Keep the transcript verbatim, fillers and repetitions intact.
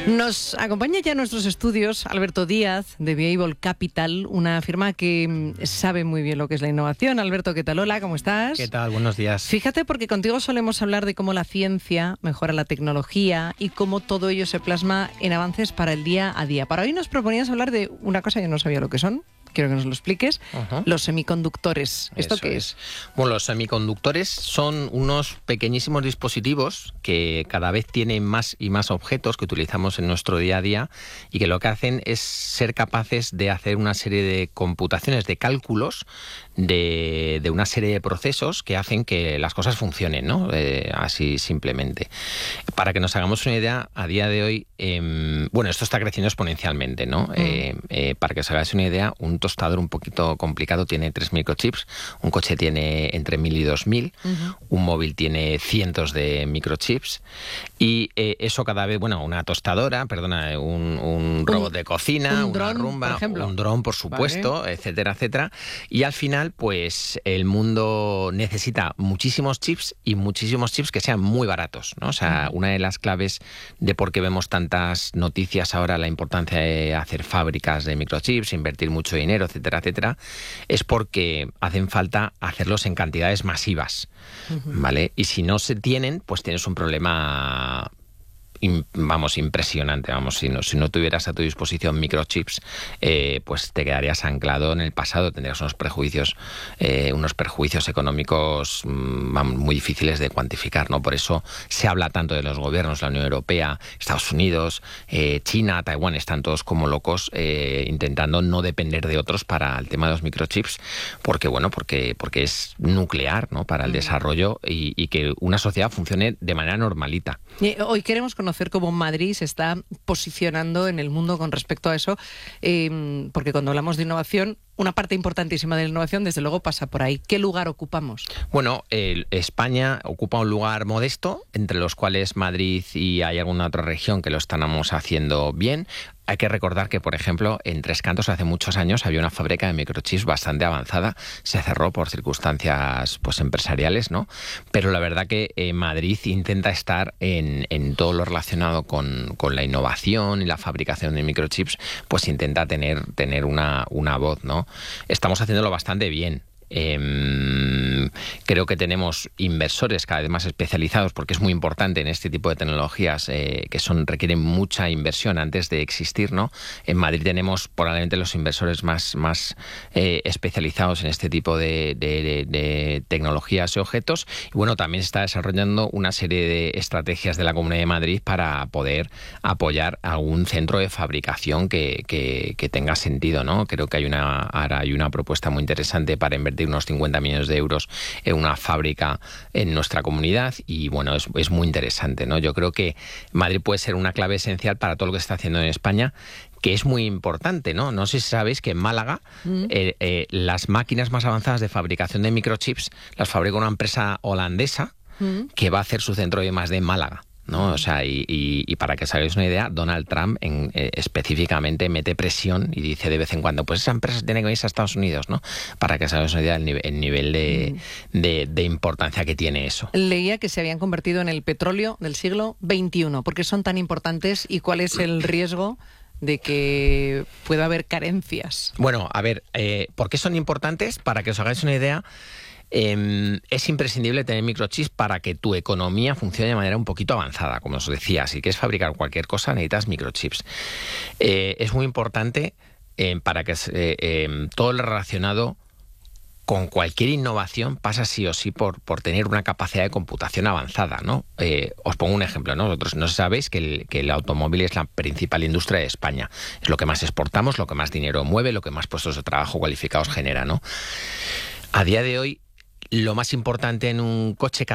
Nos acompaña ya en nuestros estudios Alberto Díaz, de Viable Capital, una firma que sabe muy bien lo que es la innovación. Alberto, ¿qué tal? Hola, ¿cómo estás? ¿Qué tal? Buenos días. Fíjate, porque contigo solemos hablar de cómo la ciencia mejora la tecnología y cómo todo ello se plasma en avances para el día a día. Para hoy nos proponías hablar de una cosa que no sabía lo que son. Quiero que nos lo expliques. Uh-huh. Los semiconductores. ¿Esto Eso qué es? es? Bueno, los semiconductores son unos pequeñísimos dispositivos que cada vez tienen más y más objetos que utilizamos en nuestro día a día y que lo que hacen es ser capaces de hacer una serie de computaciones, de cálculos, de, de una serie de procesos que hacen que las cosas funcionen, ¿no? Eh, así simplemente. Para que nos hagamos una idea, a día de hoy, eh, bueno, esto está creciendo exponencialmente, ¿no? Mm. Eh, eh, para que os hagáis una idea, un tostador un poquito complicado tiene tres microchips, un coche tiene entre mil y dos mil, uh-huh. un móvil tiene cientos de microchips y eh, eso cada vez, bueno, una tostadora, perdona, un, un robot un, de cocina, un una dron, rumba, por ejemplo. un dron, por supuesto, vale. etcétera, etcétera. Y al final, pues el mundo necesita muchísimos chips y muchísimos chips que sean muy baratos, ¿no? O sea, uh-huh. una de las claves de por qué vemos tantas noticias ahora, la importancia de hacer fábricas de microchips, invertir mucho dinero, etcétera, etcétera, es porque hacen falta hacerlos en cantidades masivas, uh-huh. ¿vale? Y si no se tienen, pues tienes un problema, vamos, impresionante, vamos, si no, si no tuvieras a tu disposición microchips, eh, pues te quedarías anclado en el pasado, tendrías unos prejuicios, eh, unos perjuicios económicos vamos, muy difíciles de cuantificar, ¿no? Por eso se habla tanto de los gobiernos, la Unión Europea, Estados Unidos, eh, China, Taiwán, están todos como locos eh, intentando no depender de otros para el tema de los microchips, porque bueno, porque, porque es nuclear, ¿no? Para el desarrollo y, y que una sociedad funcione de manera normalita. Y hoy queremos conocer conocer cómo Madrid se está posicionando en el mundo con respecto a eso, eh, porque cuando hablamos de innovación, una parte importantísima de la innovación, desde luego, pasa por ahí. ¿Qué lugar ocupamos? Bueno, eh, España ocupa un lugar modesto, entre los cuales Madrid y hay alguna otra región que lo estamos haciendo bien. Hay que recordar que, por ejemplo, en Tres Cantos hace muchos años había una fábrica de microchips bastante avanzada. Se cerró por circunstancias pues empresariales, ¿no? Pero la verdad que eh, Madrid intenta estar en, en todo lo relacionado con, con la innovación y la fabricación de microchips, pues intenta tener, tener una, una voz, ¿no? Estamos haciéndolo bastante bien. Eh, creo que tenemos inversores cada vez más especializados, porque es muy importante en este tipo de tecnologías eh, que son requieren mucha inversión antes de existir, ¿no? En Madrid tenemos probablemente los inversores más, más eh, especializados en este tipo de, de, de, de tecnologías y objetos. Y bueno, también se está desarrollando una serie de estrategias de la Comunidad de Madrid para poder apoyar algún centro de fabricación que, que, que tenga sentido, ¿no? Creo que hay una, ahora hay una propuesta muy interesante para invertir unos cincuenta millones de euros en una fábrica en nuestra comunidad y bueno, es, es muy interesante, ¿no? Yo creo que Madrid puede ser una clave esencial para todo lo que se está haciendo en España, que es muy importante, ¿no? No sé si sabéis que en Málaga mm. eh, eh, las máquinas más avanzadas de fabricación de microchips las fabrica una empresa holandesa mm. que va a hacer su centro de I más D en Málaga, ¿no? O sea, y, y, y para que os hagáis una idea, Donald Trump en, eh, específicamente mete presión y dice de vez en cuando, pues esa empresa tiene que irse a Estados Unidos, ¿no? Para que os hagáis una idea del nivel, el nivel de, mm. de, de importancia que tiene eso. Leía que se habían convertido en el petróleo del siglo veintiuno. ¿Por qué son tan importantes y cuál es el riesgo de que pueda haber carencias? Bueno, a ver, eh, ¿por qué son importantes? Para que os hagáis una idea, Eh, es imprescindible tener microchips para que tu economía funcione de manera un poquito avanzada, como os decía. Si quieres fabricar cualquier cosa, necesitas microchips. Eh, es muy importante eh, para que eh, eh, todo lo relacionado con cualquier innovación pasa sí o sí por, por tener una capacidad de computación avanzada, ¿no? Eh, os pongo un ejemplo, ¿no? Vosotros no sabéis que el, que el automóvil es la principal industria de España. Es lo que más exportamos, lo que más dinero mueve, lo que más puestos de trabajo cualificados genera, ¿no? A día de hoy, lo más importante en un coche